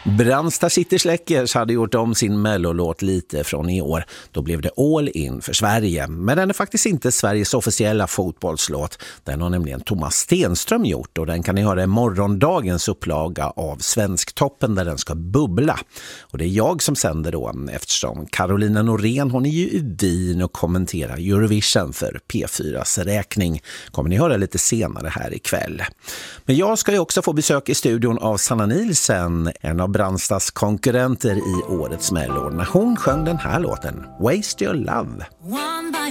Brandsta City Släckers hade gjort om sin mellolåt lite från i år. Då blev det all in för Sverige. Men den är faktiskt inte Sveriges officiella fotbollslåt. Den har nämligen Thomas Stenström gjort och den kan ni höra i morgondagens upplaga av Svensktoppen där den ska bubbla. Och det är jag som sänder då eftersom Carolina Norén hon är ju i Wien och kommenterar Eurovision för P4s räkning. Kommer ni höra lite senare här ikväll. Men jag ska ju också få besök i studion av Sanna Nielsen, en av Brandstas konkurrenter i årets Mello, när hon sjöng den här låten Waste Your Love.